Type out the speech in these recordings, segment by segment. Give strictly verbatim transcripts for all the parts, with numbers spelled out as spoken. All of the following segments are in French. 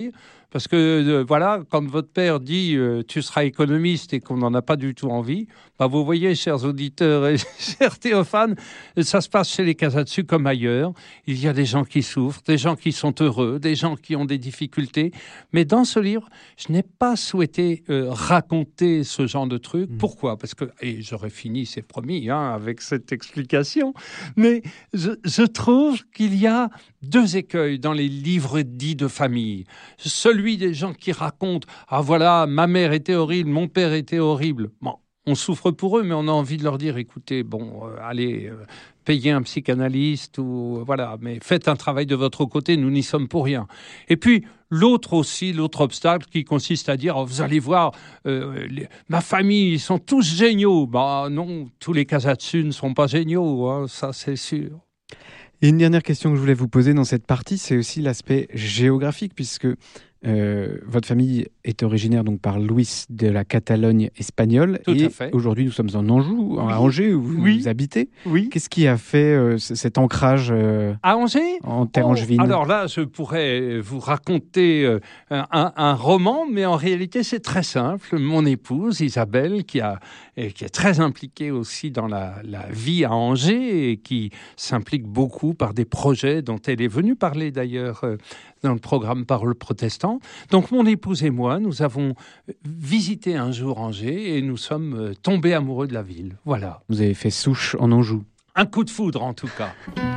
Parce que, euh, voilà, quand votre père dit euh, « tu seras économiste » et qu'on n'en a pas du tout envie, bah, vous voyez, chers auditeurs et chers Théophane, ça se passe chez les Casatsu comme ailleurs. Il y a des gens qui souffrent, des gens qui sont heureux, des gens qui ont des difficultés. Mais dans ce livre, je n'ai pas souhaité euh, raconter ce genre de truc. Mmh. Pourquoi ? Parce que, et j'aurais fini, c'est promis, hein, avec cette explication, mais je, je trouve qu'il y a deux écueils dans les livres dits de famille. Celui des gens qui racontent « Ah voilà, ma mère était horrible, mon père était horrible ». Bon, on souffre pour eux, mais on a envie de leur dire « Écoutez, bon, euh, allez, euh, payez un psychanalyste ou euh, voilà, mais faites un travail de votre côté, nous n'y sommes pour rien ». Et puis, l'autre aussi, l'autre obstacle qui consiste à dire oh, « Vous allez voir, euh, les, ma famille, ils sont tous géniaux ». Bah non, tous les Casatsu ne sont pas géniaux, hein, ça c'est sûr. Et une dernière question que je voulais vous poser dans cette partie, c'est aussi l'aspect géographique, puisque euh, votre famille est originaire donc par Luis de la Catalogne espagnole. Tout et à fait. Aujourd'hui, nous sommes en Anjou, Oui. à Angers, où vous, oui. vous habitez. Oui. Qu'est-ce qui a fait euh, cet ancrage euh, à Angers en terre oh, angevine ? Alors là, je pourrais vous raconter euh, un, un roman, mais en réalité, c'est très simple. Mon épouse, Isabelle, qui, a, qui est très impliquée aussi dans la, la vie à Angers et qui s'implique beaucoup par des projets dont elle est venue parler d'ailleurs euh, dans le programme Parole protestant. Donc mon épouse et moi, nous avons visité un jour Angers et nous sommes tombés amoureux de la ville. Voilà. Vous avez fait souche en Anjou. Un coup de foudre en tout cas.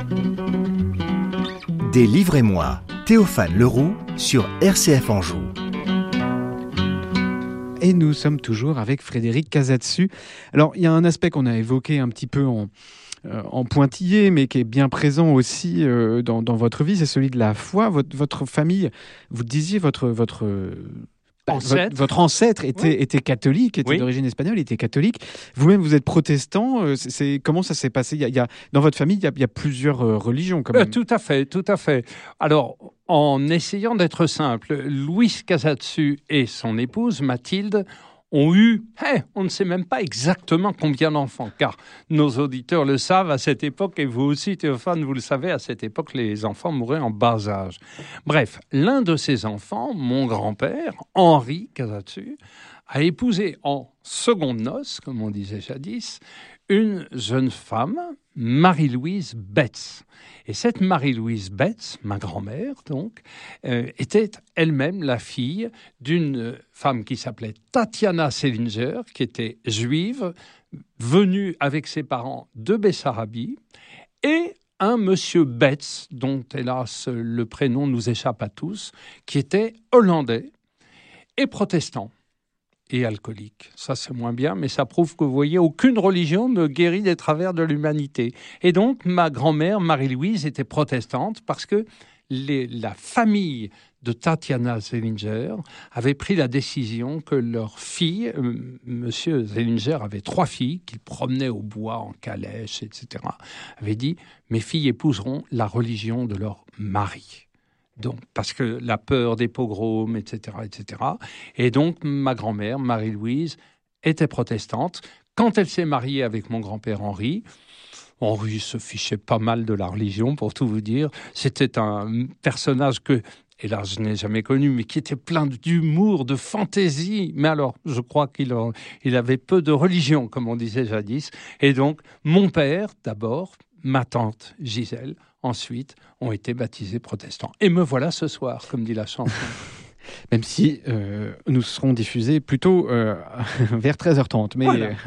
Délivrez-moi, Théophane Leroux sur R C F Anjou. Et nous sommes toujours avec Frédéric Casatsu. Alors, il y a un aspect qu'on a évoqué un petit peu en, euh, en pointillé, mais qui est bien présent aussi euh, dans, dans votre vie, c'est celui de la foi. Votre, votre famille, vous disiez, votre... votre Ancêtre. Votre, votre ancêtre était, oui. était catholique, était oui. d'origine espagnole, était catholique. Vous-même, vous êtes protestant. C'est, c'est, comment ça s'est passé ? il y a, il y a, Dans votre famille, il y a, il y a plusieurs euh, religions, quand même. Euh, tout à fait, tout à fait. Alors, en essayant d'être simple, Luis Casatsu et son épouse, Mathilde, ont eu, hey, on ne sait même pas exactement combien d'enfants, car nos auditeurs le savent à cette époque, et vous aussi, Théophane, vous le savez, à cette époque, les enfants mouraient en bas âge. Bref, l'un de ces enfants, mon grand-père, Henri Casatsu, a épousé en seconde noces, comme on disait jadis, une jeune femme, Marie-Louise Betts. Et cette Marie-Louise Betts, ma grand-mère donc, euh, était elle-même la fille d'une femme qui s'appelait Tatiana Selinger, qui était juive, venue avec ses parents de Bessarabie, et un monsieur Betts, dont hélas le prénom nous échappe à tous, qui était hollandais et protestant. Et alcoolique. Ça, c'est moins bien, mais ça prouve que, vous voyez, aucune religion ne guérit des travers de l'humanité. Et donc, ma grand-mère, Marie-Louise, était protestante parce que les, la famille de Tatiana Selinger avait pris la décision que leur fille, euh, monsieur Selinger avait trois filles qu'il promenait au bois en calèche, et cetera, avait dit « Mes filles épouseront la religion de leur mari ». Donc, parce que la peur des pogroms, et cetera, et cetera. Et donc, ma grand-mère, Marie-Louise, était protestante. Quand elle s'est mariée avec mon grand-père Henri, Henri se fichait pas mal de la religion, pour tout vous dire. C'était un personnage que, hélas, je n'ai jamais connu, mais qui était plein d'humour, de fantaisie. Mais alors, je crois qu'il en, il avait peu de religion, comme on disait jadis. Et donc, mon père, d'abord, ma tante Gisèle, ensuite, ont été baptisés protestants. Et me voilà ce soir, comme dit la chanson. Même si euh, nous serons diffusés plutôt euh, vers treize heures trente. Mais voilà. euh,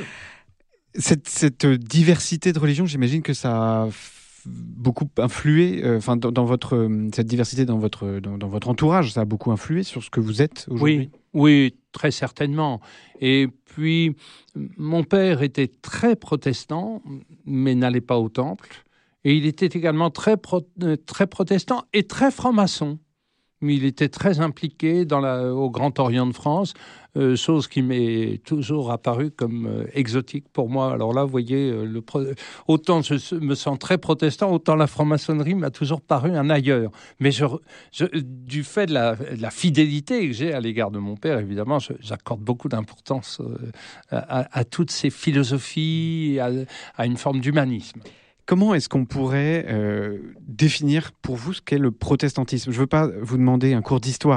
cette, cette diversité de religions, j'imagine que ça a beaucoup influé, euh, enfin, dans, dans votre, cette diversité dans votre, dans, dans votre entourage, ça a beaucoup influé sur ce que vous êtes aujourd'hui. Oui, oui, très certainement. Et puis, mon père était très protestant, mais n'allait pas au temple. Et il était également très, pro, très protestant et très franc-maçon. Mais il était très impliqué dans la, au Grand Orient de France, euh, chose qui m'est toujours apparue comme euh, exotique pour moi. Alors là, vous voyez, euh, le pro... autant je me sens très protestant, autant la franc-maçonnerie m'a toujours paru un ailleurs. Mais je, je, du fait de la, de la fidélité que j'ai à l'égard de mon père, évidemment, je, j'accorde beaucoup d'importance euh, à, à toutes ces philosophies, à, à une forme d'humanisme. comment est-ce qu'on pourrait euh, définir pour vous ce qu'est le protestantisme ? Je ne veux pas vous demander un cours d'histoire